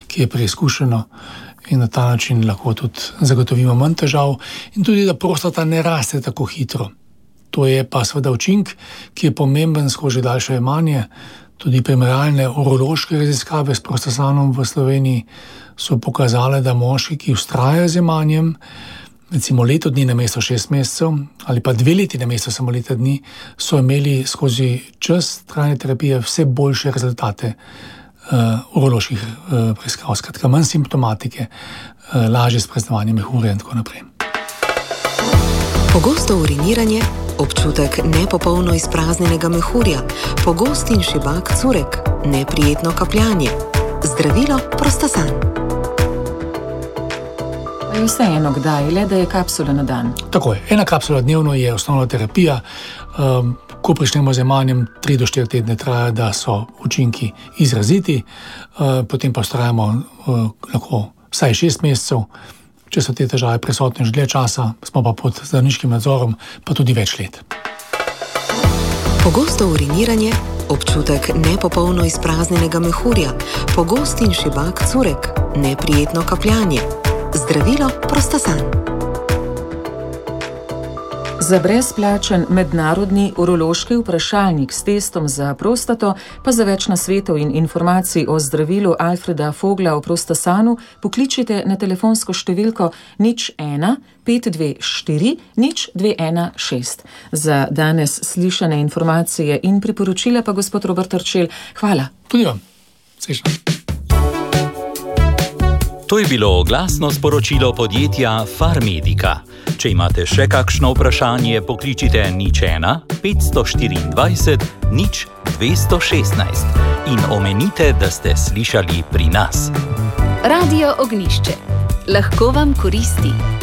ki je preizkušeno in na ta način lahko tudi zagotovimo manj težav in tudi, da prostata ne raste tako hitro. To je pa seveda učinek, ki je pomemben skozi daljše jemanje. Tudi primerjalne urološke raziskave s prostasanom v Sloveniji so pokazale, da moški, ki vztrajajo z jemanjem, recimo leto dni namesto 6 mesecev ali pa 2 leti namesto samo leta dni, so imeli skozi čas trajne terapije vse boljše rezultate uroloških preiskav. Skratka, manj simptomatike, lažje spreznovanje mehurja in tako naprej. Pogosto uriniranje, občutek nepopolno izpraznjenega mehurja, pogost in šibak curek, neprijetno kapljanje, zdravilo prostasan. Je vseeno kdaj, le da je kapsula na dan? Tako je. 1 kapsula dnevno je osnovna terapija. Ko pričnemo z jemanjem, 3 do 4 tedne traja, da so učinki izraziti, potem pa vztrajamo lahko vsaj 6 mesecev. Če so te težave prisotne že dlje časa, smo pa pod zdravniškim nadzorom, pa tudi več let. Pogosto uriniranje, občutek nepopolno izpraznjenega mehurja, pogost in šibak curek, neprijetno kapljanje, zdravilo prostasan. Za brezplačen mednarodni urološki vprašalnik s testom za prostato, pa za več nasvetov in informacij o zdravilu Alfreda Fogla o prostasanu pokličite na telefonsko številko 01 524 0216. Za danes slišane informacije in priporočila pa gospod Robert Terčelj, hvala. Tudi vam. Srečno. To je bilo oglasno sporočilo podjetja Farmedika. Če imate še kakšno vprašanje, pokličite 01 524 0216 in omenite, da ste slišali pri nas. Radio Ognjišče. Lahko vam koristi.